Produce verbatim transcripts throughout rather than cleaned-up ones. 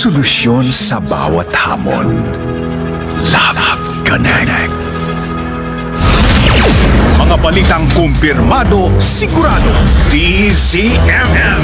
solusyon sa bawat hamon. Love Connect. Mga balitang kumpirmado, sigurado. D Z M M.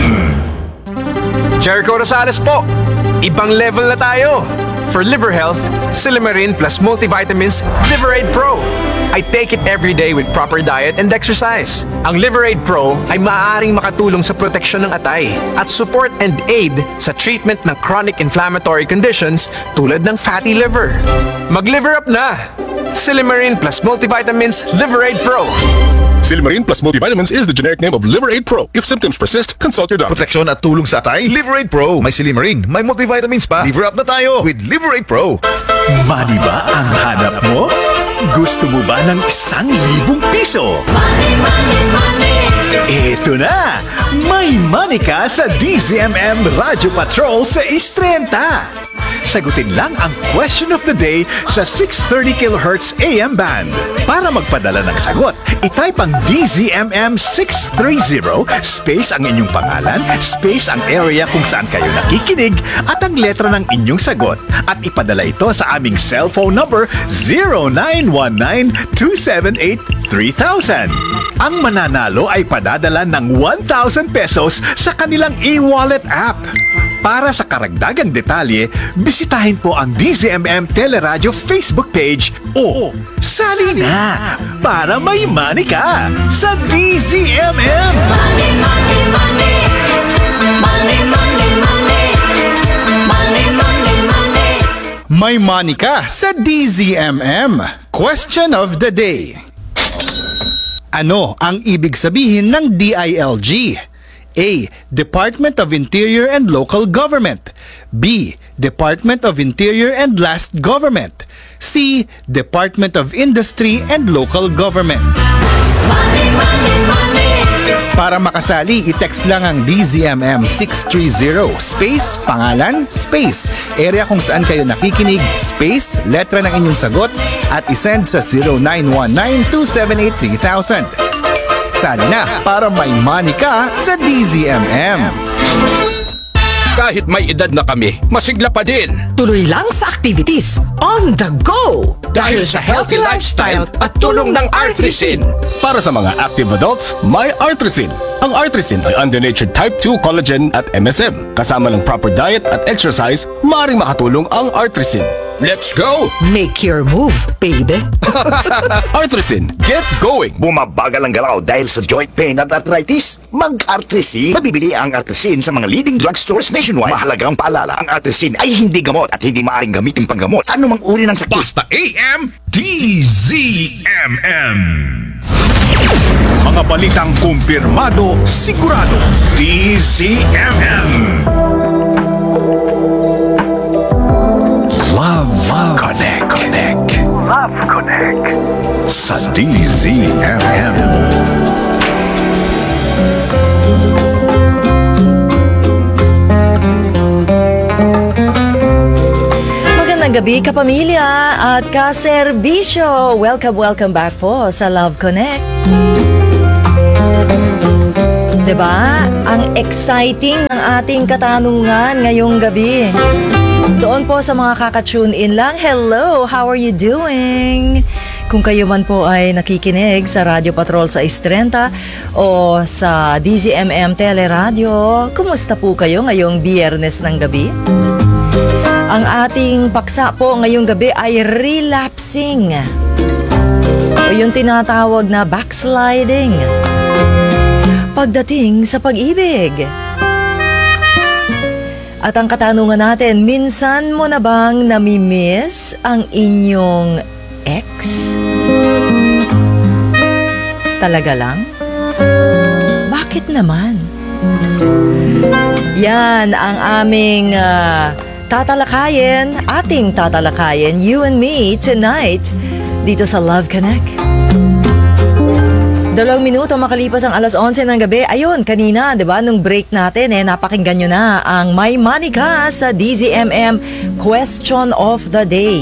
Jericho Rosales po. Ibang level na tayo. For liver health, Silimarin plus multivitamins Liverade Pro. I take it every day with proper diet and exercise. Ang Liverade Pro ay maaaring makatulong sa proteksyon ng atay at support and aid sa treatment ng chronic inflammatory conditions tulad ng fatty liver. Mag-liver up na! Silimarin plus multivitamins Liverade Pro. Silimarin plus multivitamins is the generic name of Liverade Pro. If symptoms persist, consult your doctor. Proteksyon at tulong sa atay, Liverade Pro. May Silimarin, may multivitamins pa. Liver up na tayo with Liverade Pro. Money ba ang hanap mo? Gusto mo ba ng isang libong piso? Money, money, money. Ito na! May money ka sa D Z M M Radio Patrol sa Istrenta. Sagutin lang ang question of the day sa six thirty kilohertz A M band. Para magpadala ng sagot, itype ang D Z M M six thirty space ang inyong pangalan, space ang area kung saan kayo nakikinig at ang letra ng inyong sagot at ipadala ito sa aming cellphone number zero nine one nine two seven eight three thousand. Ang mananalo ay padadala ng one thousand pesos sa kanilang e-wallet app. Para sa karagdagang detalye, bisitahin po ang D Z M M Teleradio Facebook page o sali na para may money ka sa D Z M M. Money, money, money. Money, money, money. Money, money, money. May money ka sa D Z M M. Question of the day. Ano ang ibig sabihin ng D I L G? A. Department of Interior and Local Government. B. Department of Interior and Last Government. C. Department of Industry and Local Government. Money, money, money. Para makasali, i-text lang ang D Z M M six thirty space, pangalan, space, area kung saan kayo nakikinig, space, letra ng inyong sagot at isend sa zero nine one nine two seven eight three thousand. Sali na para may money ka sa D Z M M. Kahit may edad na kami, masigla pa din. Tuloy lang sa activities on the go! Dahil sa healthy lifestyle at tulong ng Artrisin. Para sa mga active adults, may Artrisin. Ang Artrisin ay under-natured type two collagen at M S M. Kasama ng proper diet at exercise, maaaring makatulong ang Artrisin. Let's go! Make your move, baby! Artrisin, get going! Bumabagal ang galaw dahil sa joint pain at arthritis? Mag-Artrisin. Mabibili ang Artrisin sa mga leading drugstores nationwide. Mahalagang paalala, ang Artrisin ay hindi gamot at hindi maaaring gamitin panggamot sa anumang uri ng sakit. Basta A M, D Z M M. Mga balitang kumpirmado, sigurado. D Z M M. Love, Love Connect. Connect. Love Connect. Sa D Z M M. Magandang gabi kapamilya at kaserbisyo. Welcome, welcome back po sa Love Connect. Diba? Ang exciting ng ating katanungan ngayong gabi. Doon po sa mga kaka-tune in lang, hello, how are you doing? Kung kayo man po ay nakikinig sa Radio Patrol sa Istrenta o sa D Z M M Teleradio, kumusta po kayo ngayong Biyernes ng gabi? Ang ating paksa po ngayong gabi ay relapsing o yung tinatawag na backsliding pagdating sa pag-ibig. At ang katanungan natin, minsan mo na bang namimiss ang inyong ex? Talaga lang? Bakit naman? Yan ang aming uh, tatalakayin, ating tatalakayin, you and me, tonight, dito sa Love Connect. Dalawang minuto makalipas ang alas onse ng gabi. Ayun, kanina, di ba, nung break natin, eh, napakinggan nyo na ang May Money Ka sa D Z M M Question of the Day.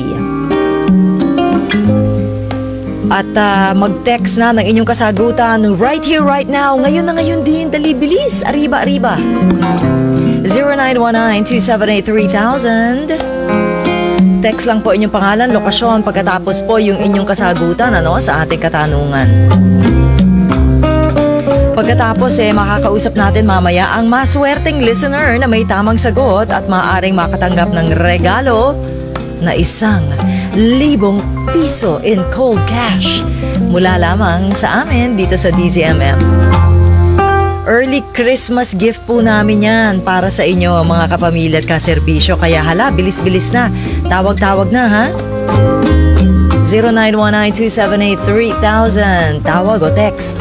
At uh, mag-text na ng inyong kasagutan right here, right now. Ngayon na ngayon din, dali, bilis, arriba, arriba. zero nine one nine, two seven eight, three thousand. Text lang po inyong pangalan, lokasyon, pagkatapos po yung inyong kasagutan ano, sa ating katanungan. Pagkatapos eh, makakausap natin mamaya ang maswerteng listener na may tamang sagot at maaaring makatanggap ng regalo na isang libong piso in cold cash mula lamang sa amin dito sa D Z M M. Early Christmas gift po namin yan para sa inyo mga kapamilya at kaserbisyo. Kaya hala, bilis-bilis na. Tawag-tawag na ha. zero nine one nine, two seven eight, three thousand. Tawag o text.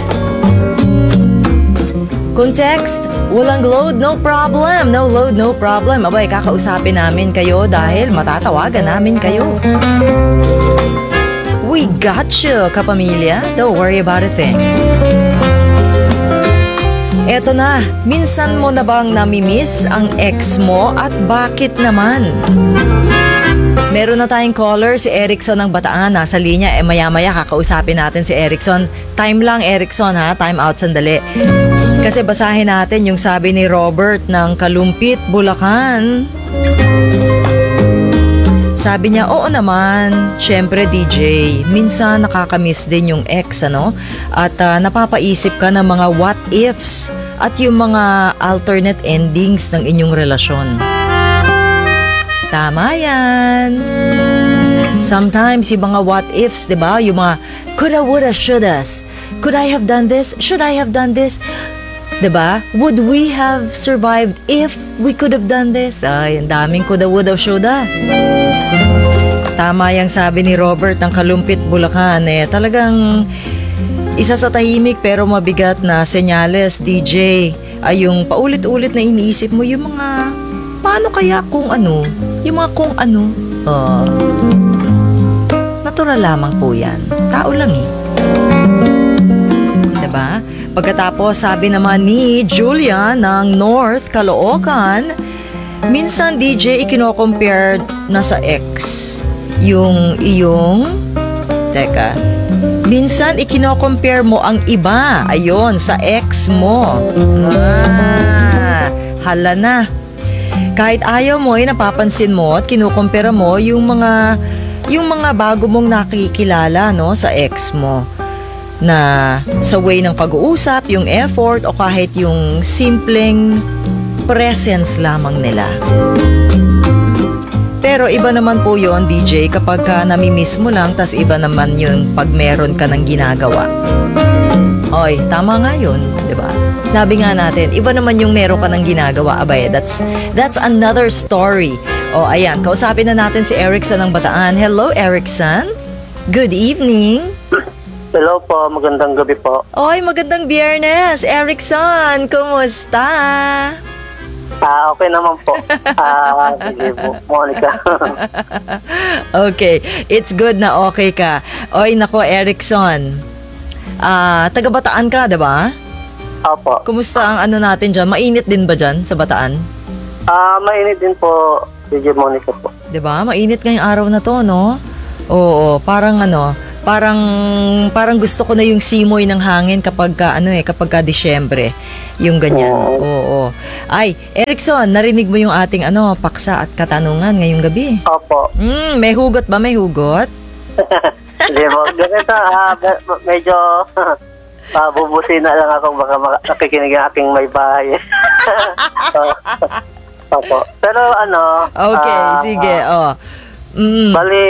Kung text, walang load, no problem. No load, no problem. Abay, kakausapin namin kayo dahil matatawagan namin kayo. We got you, kapamilya. Don't worry about a thing. Eto na, minsan mo na bang namimiss ang ex mo at bakit naman? Meron na tayong caller, si Erickson ng Bataan. Nasa linya, eh maya-maya kakausapin natin si Erickson. Time lang, Erickson ha, time out sandali. Kasi basahin natin yung sabi ni Robert ng Kalumpit, Bulacan. Sabi niya, oo naman, syempre D J, minsan nakakamiss din yung ex, ano? At uh, napapaisip ka ng mga what ifs at yung mga alternate endings ng inyong relasyon. Tama yan. Sometimes yung mga what ifs, di ba? Yung mga coulda, woulda, shouldas. Could I have done this? Should I have done this? Diba? Would we have survived if we could have done this? Ay, ang daming coulda, woulda, shoulda. Tama yung sabi ni Robert ng Kalumpit, Bulacan. Eh, talagang isa sa tahimik pero mabigat na senyales, D J, ay yung paulit-ulit na iniisip mo yung mga paano kaya kung ano? Yung mga kung ano? Oh, natural lamang po yan. Tao lang eh. Diba? Pagkatapos, sabi naman ni Julia ng North Caloocan, minsan D J ikino-compare na sa ex yung iyong teka minsan ikino-compare mo ang iba ayon sa ex mo. Ah, hala na. Kahit ayaw mo ay napapansin mo at kinukumpara mo yung mga yung mga bago mong nakikilala no sa ex mo, na sa way ng pag-uusap, yung effort o kahit yung simpleng presence lamang nila. Pero iba naman po yon D J kapag ka namimiss mo lang, tas iba naman yung pag meron ka ng ginagawa. Oy, tama nga yun, di ba? Sabi nga natin, iba naman yung meron ka ng ginagawa. Abay, that's, that's another story. O ayan, kausapin na natin si Erickson ng Bataan. Hello, Erickson. Good evening. Hello po, magandang gabi po. Oy, magandang Biyernes. Erickson, kumusta? Ah, okay naman po. Ah, sige po, Monica. Okay, it's good na okay ka. Oy, nako, Erickson. Ah, taga Bataan ka, 'di ba? Opo. Kumusta ang ano natin diyan? Mainit din ba diyan sa Bataan? Ah, mainit din po, D J Monica po. 'Di ba? Mainit ngayong araw na 'to, no? Oo, parang ano, parang parang gusto ko na yung simoy ng hangin kapag ka, ano eh, kapag ka Disyembre. Yung ganyan. Oo. Oo. Ay, Erickson, narinig mo yung ating ano, paksa at katanungan ngayong gabi? Opo. Mm, may hugot ba? May hugot? Hindi po. Ganito, ah, medyo mabubusin na lang ako baka nakikinig ang aking may bahay. Opo. Pero ano... Okay, uh, sige. Oh. Mm. Bali,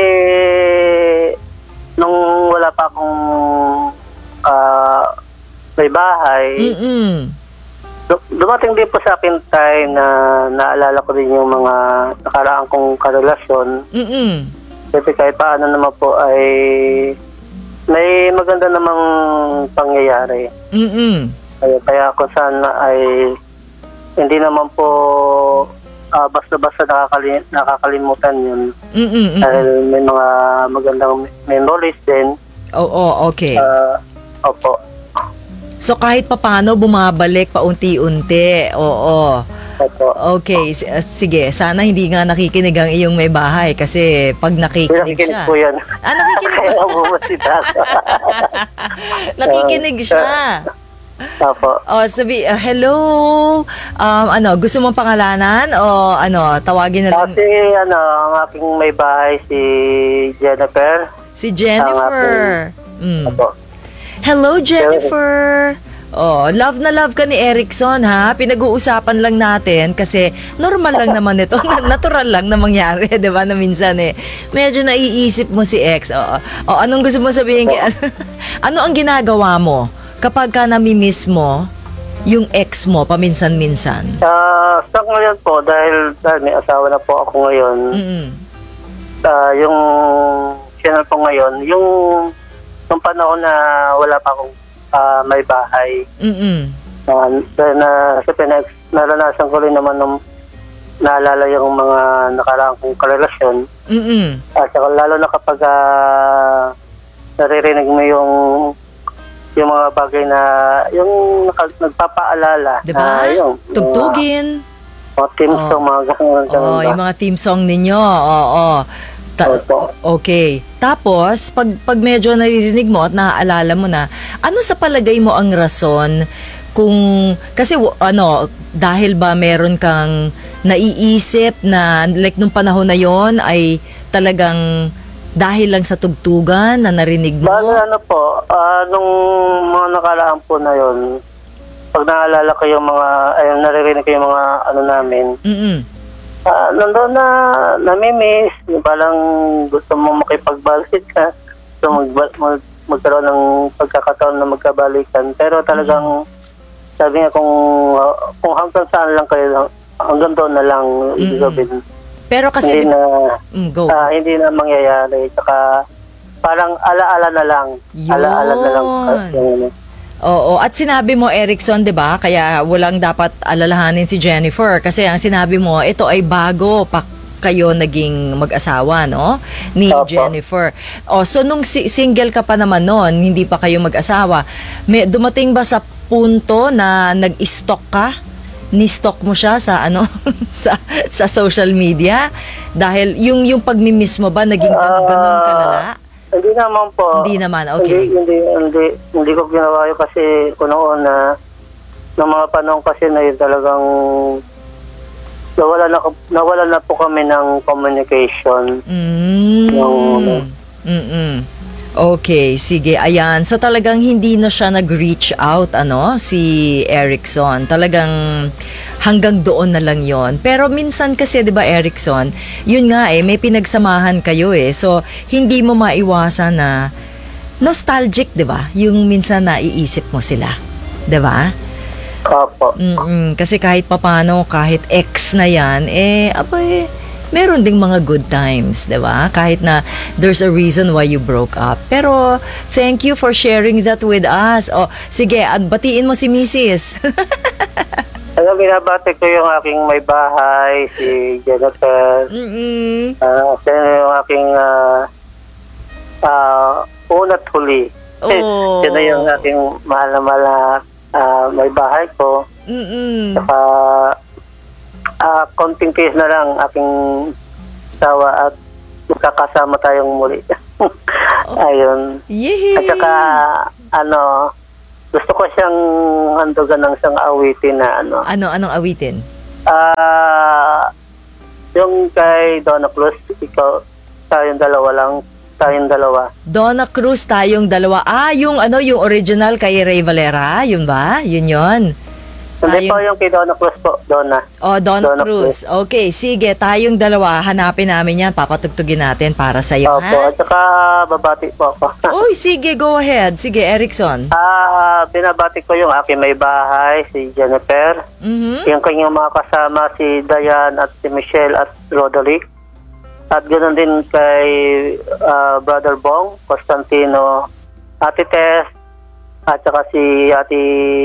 nung wala pa akong uh, may bahay, Mm-mm. dumating din po sa akin tayo na naalala ko din yung mga nakaraang kong karelasyon. Mm-mm. Kasi kahit paano naman po ay may maganda namang pangyayari. Mm-mm. Kaya, kaya kung sana ay hindi naman po uh, basta-basta nakakali, nakakalimutan yun. Mm-mm. Dahil may mga magandang memories din. Oo, oh, oh, okay. Uh, opo. So kahit papano bumabalik paunti-unti. Oo. Opo. Okay, S- uh, sige. Sana hindi nga nakikinig ang iyong may bahay kasi pag nakikinig Nakikinig siya. po yan. Ah, nakikinig Kaya bumasitas. Nakikinig siya. Opo. O, sabi, uh, hello. Um, ano, gusto mong pangalanan o ano, tawagin na lang Kasi ano, ang aking may bahay si Jennifer. si Jennifer. Mm. Opo. Hello, Jennifer. Oh, love na love ka ni Erickson, ha? Pinag-uusapan lang natin kasi normal lang naman ito. Natural lang na mangyari, di ba? Na minsan eh, medyo naiisip mo si ex. Oo. O, anong gusto mo sabihin? kay- ano ang ginagawa mo kapag ka namimiss mo yung ex mo paminsan-minsan? Ah, sa ngayon po, dahil, dahil may asawa na po ako ngayon, Mm-mm. ah, yung channel po ngayon, yung, yung panahon na wala pa akong ah, may bahay, Mm-mm. uh, na, sa Pinex, naranasan ko rin naman nung naalala yung mga nakaraang kong karelasyon. Mm-mm. At saka lalo na kapag ah, naririnig mo yung yung mga bagay na yung naka- nagpapaalala Diba? na yung Tugtugin. mga team Oh. song, mga ganun ganun Oo, ba? yung mga theme song ninyo. Oo. Ta- Opo. okay. Tapos, pag, pag medyo naririnig mo at naaalala mo na, ano sa palagay mo ang rason kung, kasi w- ano, dahil ba meron kang naiisip na, like nung panahon na yon ay talagang dahil lang sa tugtugan na narinig mo? Bale, ano po, ah, nung mga nakaraan po na yon, pag naalala ko yung mga, ay, naririnig ko yung mga ano namin, Mm-mm. ah, nandoon na namimiss, parang gusto mo makipagbalik ka, gusto mag, mag, magkaroon ng pagkakataon na magkabalikan. Pero talagang, sabi nga kung, ah, kung hanggang saan lang kayo, hanggang doon na lang ibig Mm-mm. sabihin. Pero kasi, Hindi na, Mm, go. ah, hindi na mangyayari. Tsaka, parang alaala na lang. Alaala na lang. Yun. Oo, at sinabi mo, Erickson, 'di ba? Kaya walang dapat alalahanin si Jennifer kasi ang sinabi mo, ito ay bago pa kayo naging mag-asawa, no? Ni Opo. Jennifer. O, so nung si- single ka pa naman noon, hindi pa kayo mag-asawa, may dumating ba sa punto na nag-stalk ka? Ni-stalk mo siya sa ano sa sa social media dahil yung yung pagmi-miss mo ba naging gan- ganun kalala? Hindi naman po. Hindi naman, okay. Hindi, hindi, hindi, hindi ko ginawa yun kasi kunoon na ng mga panahon kasi na yun talagang nawala na, nawala na po kami ng communication. Mm. Yung- Mm-mm. Okay, sige. Ayan. So talagang hindi na siya nag-reach out, ano, si Erickson. Talagang hanggang doon na lang yon. Pero minsan kasi, di ba, Erickson, yun nga eh, may pinagsamahan kayo eh. So, hindi mo maiwasan na nostalgic, di ba? Yung minsan naiisip mo sila. Di ba? Opo. Mm-mm. Kasi kahit papano, kahit ex na yan, eh, abay, meron ding mga good times, di ba? Kahit na there's a reason why you broke up. Pero, thank you for sharing that with us. O, sige, at batiin mo si Missus Kaya binabati ko yung aking may bahay, si Jennifer. Mm-mm. Uh, yung aking uh, uh, una't huli. Oh. Sino yung aking mahal na mahal na uh, may bahay ko. Mm-mm. Saka uh, konting case na lang aking tawa at magkakasama tayong muli. Ayun. Yehey! At saka ano, gusto ko siyang handugan ng isang awitin na ano. Ano, anong awitin? Ah, yung kay Donna Cruz, ikaw, tayong dalawa lang, tayong dalawa. Donna Cruz, tayong dalawa. Ah, yung ano, yung original kay Ray Valera, yun ba? Yun yun. Hindi Tayong- po yung kay Donna Cruz po, Donna. Oh, Donna, Donna Cruz. Okay, sige, tayong dalawa, hanapin namin yan, papatugtugin natin para sa iyo, Opo, ha? at saka babati po ako. Uy, sige, go ahead. Sige, Erickson. Ah, binabati ko yung aking may bahay, si Jennifer. Mhm. Yung kanyang mga kasama, si Diane at si Michelle at Roderick. At ganoon din kay ah, Brother Bong, Constantino, Ate Tess, at saka si Ate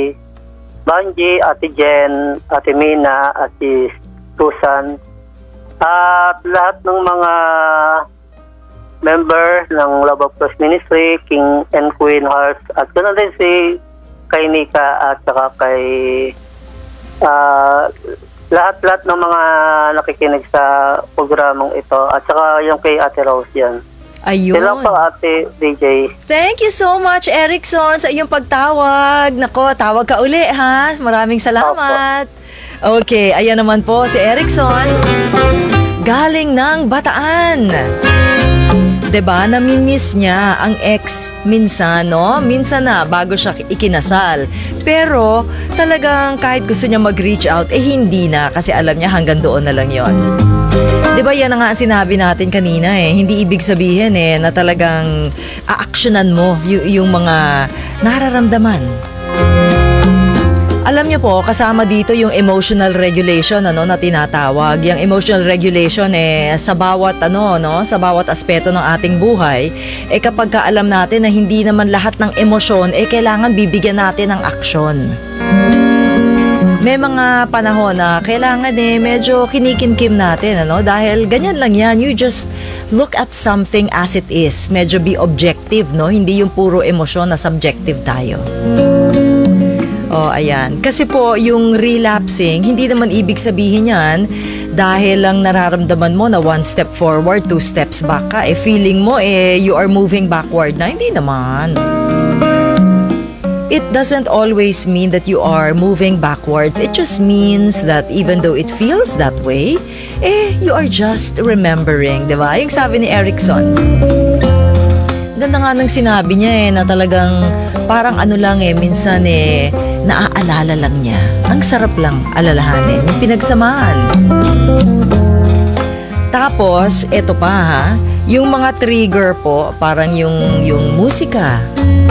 Banji, Ate Jen, Ate Mina, at si Susan. At lahat ng mga member ng Love of Plus Ministry, King and Queen Hearts, at ganoon din si kay Nika at saka kay ah, lahat-lahat ng mga nakikinig sa programang ito at saka yung kay Ate Rose yan. Ayun. Yun lang po, Ate D J. Thank you so much, Erickson, sa iyong pagtawag. Nako, tawag ka uli, ha? Maraming salamat. Okay, ayan naman po si Erickson. Galing ng Bataan. 'Di ba? Namimiss niya ang ex minsan, no? Minsan na bago siya ikinasal. Pero talagang kahit gusto niya mag-reach out, eh hindi na kasi alam niya hanggang doon na lang 'yon. 'Di ba yan nga ang sinabi natin kanina eh. Hindi ibig sabihin eh na talagang aaksyonan mo y- yung mga nararamdaman. Alam niyo po, kasama dito yung emotional regulation ano na tinatawag. Yung emotional regulation eh sa bawat ano no, sa bawat aspeto ng ating buhay, eh kapag ka alam natin na hindi naman lahat ng emosyon eh kailangan bibigyan natin ng aksyon. May mga panahon na kailangan eh medyo kinikimkim natin ano dahil ganyan lang yan. You just look at something as it is. Medyo be objective, no? Hindi yung puro emosyon na subjective tayo. Oh, ayan. Kasi po, yung relapsing, hindi naman ibig sabihin yan dahil lang nararamdaman mo na one step forward, two steps back ka. Eh, feeling mo, eh, you are moving backward na. Hindi naman. It doesn't always mean that you are moving backwards. It just means that even though it feels that way, eh, you are just remembering, di ba? Yung sabi ni Erickson. Ganda nga nung sinabi niya eh, na talagang parang ano lang eh, minsan eh, naaalala lang niya. Ang sarap lang alalahanin, yung pinagsamahan. Tapos, eto pa ha, yung mga trigger po, parang yung, yung musika.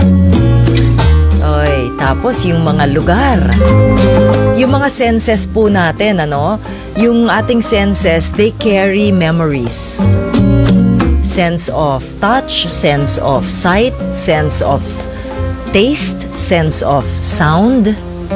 Oy, tapos yung mga lugar. Yung mga senses po natin, ano, yung ating senses, they carry memories. Sense of touch, sense of sight, sense of taste, sense of sound.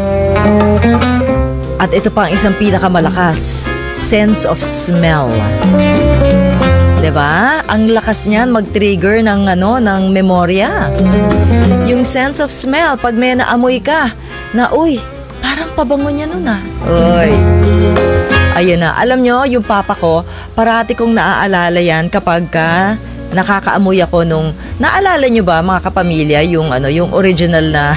At ito pa ang isang pinakamalakas, sense of smell. 'Di ba? Ang lakas niyan mag-trigger ng ano, ng memorya. Yung sense of smell, pag may naamoy ka, na uy, parang pabango niya nun ah. Uy. Ayun na, alam nyo, yung papa ko, parati kong naaalala yan kapag ka nakakaamoy ako nung, naalala nyo ba mga kapamilya, yung ano, yung original na,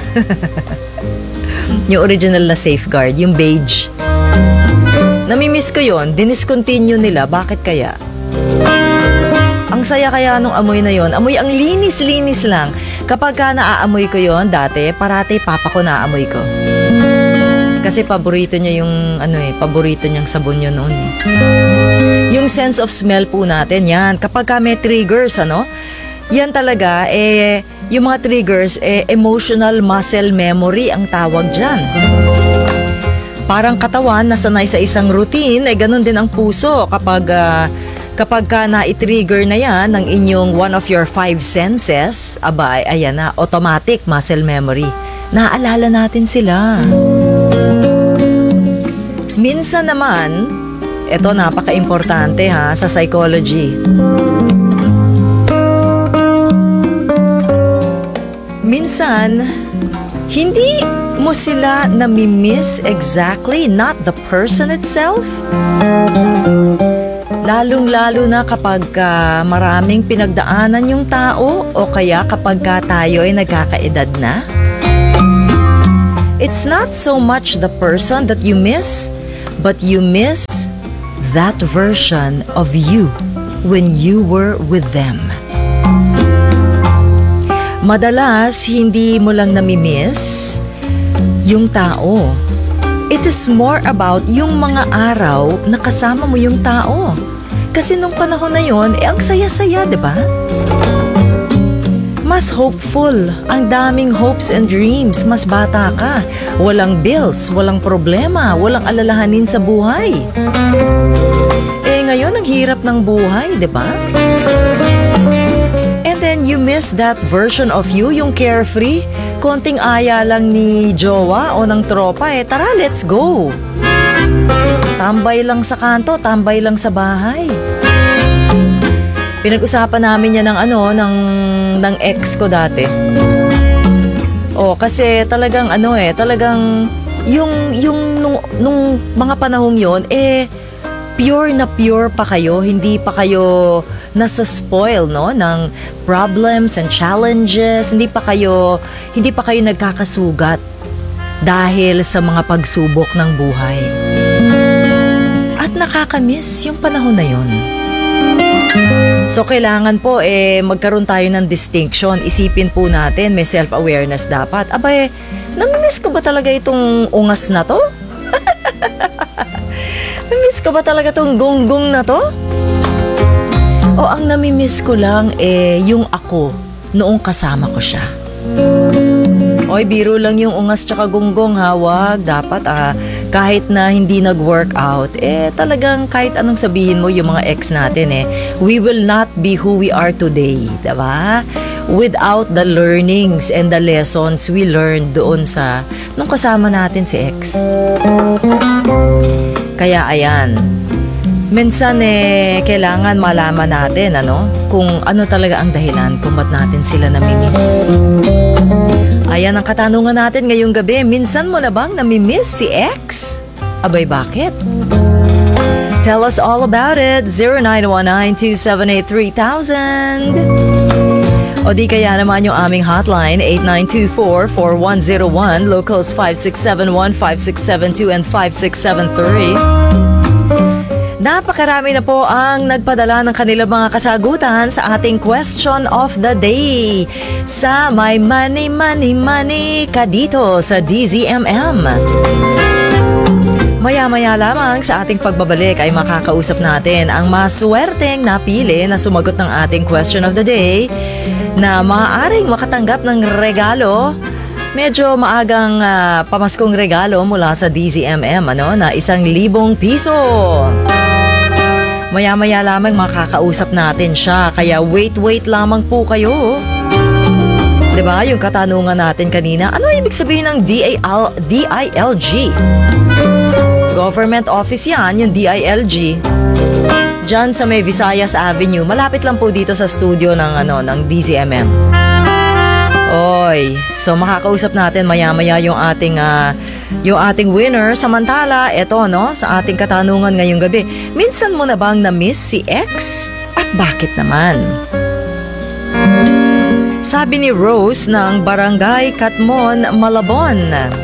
yung original na Safeguard, yung beige. Namimiss ko yon, diniscontinue nila, bakit kaya? Ang saya kaya nung amoy na yon, amoy ang linis-linis lang. Kapag ka naaamoy ko yon dati, parati papa ko naaamoy ko. Kasi paborito niya yung ano eh, paborito niyang sabon yun noon. Yung sense of smell po natin, yan. Kapag ka may triggers, ano, yan talaga, eh, yung mga triggers, eh, emotional muscle memory ang tawag dyan. Parang katawan na sanay sa isang routine, eh, ganun din ang puso kapag, uh, kapag ka na-trigger na yan ng inyong one of your five senses, aba, ayan na, automatic muscle memory. Naalala natin sila. Minsan naman, ito napaka-importante ha sa psychology. Minsan, hindi mo sila nami-miss exactly, not the person itself. Lalong-lalo na kapag uh, maraming pinagdaanan yung tao o kaya kapag uh, tayo ay nagkakaedad na. It's not so much the person that you miss, but you miss that version of you when you were with them. Madalas, hindi mo lang nami-miss yung tao. It is more about yung mga araw na kasama mo yung tao. Kasi nung panahon na yon, eh ang saya-saya, di ba? Mas hopeful, ang daming hopes and dreams, mas bata ka. Walang bills, walang problema, walang alalahanin sa buhay. Eh ngayon, ang hirap ng buhay, di ba? And then you miss that version of you, yung carefree. Konting aya lang ni jowa o ng tropa, eh tara, let's go. Tambay lang sa kanto, tambay lang sa bahay. Pinag-usapan namin yan ng ano, ng, ng ex ko dati. Oh, kasi talagang ano eh, talagang yung, yung nung, nung mga panahong yon eh, pure na pure pa kayo, hindi pa kayo nasa-spoil, no, ng problems and challenges, hindi pa kayo, hindi pa kayo nagkakasugat dahil sa mga pagsubok ng buhay. At nakakamiss yung panahon na yon. So, kailangan po, eh, magkaroon tayo ng distinction. Isipin po natin, may self-awareness dapat. Abay, namimiss ko ba talaga itong ungas na to? Namimiss ko ba talaga itong gonggong na to? O ang namimiss ko lang, eh, yung ako, noong kasama ko siya. Oy, biro lang yung ungas tsaka gonggong, hawag. Dapat, ah, kahit na hindi nag-workout, eh talagang kahit anong sabihin mo yung mga ex natin, eh, we will not be who we are today, diba? Without the learnings and the lessons we learned doon sa nung kasama natin si ex. Kaya ayan, minsan eh kailangan malaman natin ano kung ano talaga ang dahilan kung ba't natin sila namimiss. Ayan ang katanungan natin ngayong gabi. Minsan mo na bang namimiss si ex? Abay, bakit? Tell us all about it. zero nine one nine two seven eight three thousand. O di kaya naman yung aming hotline eight nine two four, four one zero one, locals five six seven one, five six seven two and five six seven three. Napakarami na po ang nagpadala ng kanilang mga kasagutan sa ating question of the day sa My Money, Money, Money ka dito sa D Z M M. Maya-maya lamang sa ating pagbabalik ay makakausap natin ang maswerteng napili na sumagot ng ating question of the day na maaaring makatanggap ng regalo. Medyo maagang uh, pamaskong regalo mula sa D Z M M, ano, na isang libong piso. Maya-maya lamang makakausap natin siya, kaya wait-wait lamang po kayo. Diba, yung katanungan natin kanina, ano ibig sabihin ng D I L G? Government office yan, yung D I L G. Diyan sa may Visayas Avenue, malapit lang po dito sa studio ng, ano, ng D Z M M. Oy, so makakausap natin maya-maya yung ating uh, yung ating winner. Samantala, eto no, sa ating katanungan ngayong gabi. Minsan mo na bang na-miss si ex? At bakit naman? Sabi ni Rose ng Barangay Katmon, Malabon.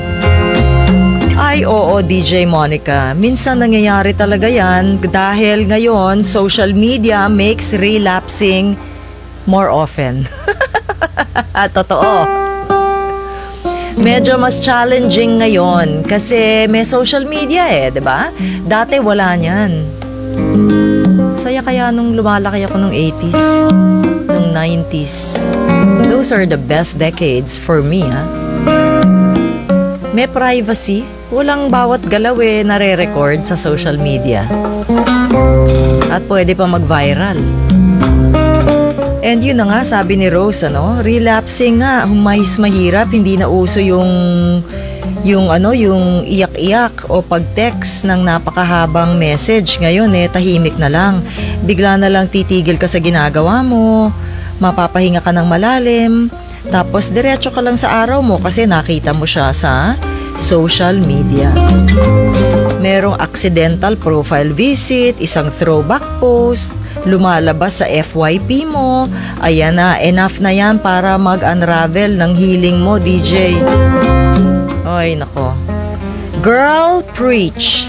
Ay, oo, D J Monica. Minsan nangyayari talaga yan dahil ngayon social media makes relapsing more often. Totoo. Medyo mas challenging ngayon kasi may social media eh, 'di ba? Dati wala niyan. Saya kaya nung lumalaki ako nung eighties, nung nineties. Those are the best decades for me, ha. May privacy, walang bawat galaw eh nare-record sa social media. At pwede pa mag-viral. And yun na nga, sabi ni Rose, ano, relapsing nga, humahis mahirap, hindi na uso yung, yung ano, yung iyak-iyak o pag-text ng napakahabang message. Ngayon eh, tahimik na lang. Bigla na lang titigil ka sa ginagawa mo, mapapahinga ka ng malalim, tapos diretso ka lang sa araw mo kasi nakita mo siya sa social media. Merong accidental profile visit, isang throwback post, lumalabas sa F Y P mo. Ayan na, enough na yan para mag-unravel ng healing mo, D J. Ay, nako. Girl, preach.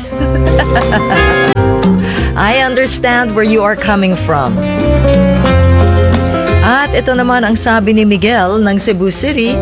I understand where you are coming from. At ito naman ang sabi ni Miguel ng Cebu City.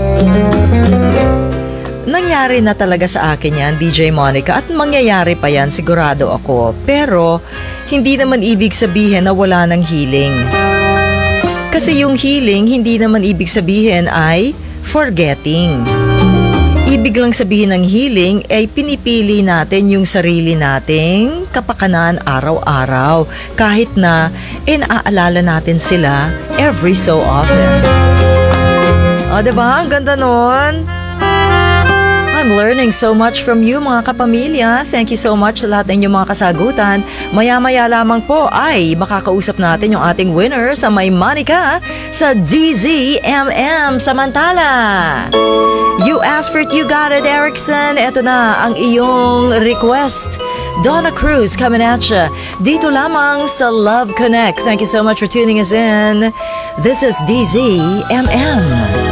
Nangyari na talaga sa akin yan, D J Monica, at mangyayari pa yan, sigurado ako. Pero, hindi naman ibig sabihin na wala ng healing. Kasi yung healing, hindi naman ibig sabihin ay forgetting. Ibig lang sabihin ng healing ay pinipili natin yung sarili nating kapakanan araw-araw. Kahit na, eh, naaalala natin sila every so often. O, diba? Ang ganda nun. I'm learning so much from you, mga kapamilya. Thank you so much sa lahat ng inyong mga kasagutan. Maya-maya lamang po ay makakausap natin yung ating winner sa My Monica sa D Z M M. Samantala, you who asked for it. You got it, Erickson. Ito na ang iyong request. Donna Cruz coming at ya. Dito lamang sa Love Connect. Thank you so much for tuning us in. This is D Z M M.